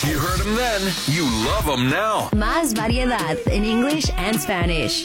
You heard them then. You love them now. Más variedad en English and Spanish.